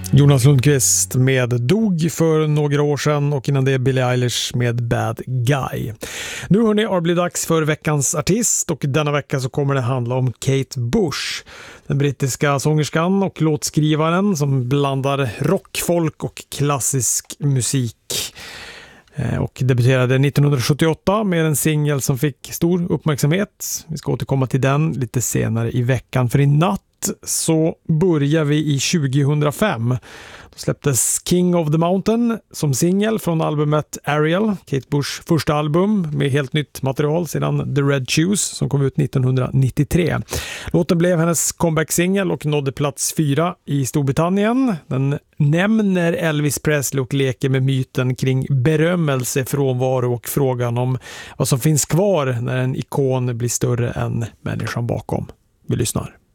Jonas Lundqvist med Dog för några år sedan och innan det Billie Eilish med Bad Guy. Nu hörni, har det blivit dags för veckans artist och denna vecka så kommer det handla om Kate Bush. Den brittiska sångerskan och låtskrivaren som blandar rock, folk och klassisk musik. Och debuterade 1978 med en singel som fick stor uppmärksamhet. Vi ska återkomma till den lite senare i veckan, för i natt så börjar vi i 2005. Då släpptes King of the Mountain som singel från albumet Ariel, Kate Bushs första album med helt nytt material sedan The Red Shoes som kom ut 1993. Låten blev hennes comeback-singel och nådde plats 4 i Storbritannien. Den nämner Elvis Presley och leker med myten kring berömmelse, frånvaro och frågan om vad som finns kvar när en ikon blir större än människan bakom. Vi lyssnar.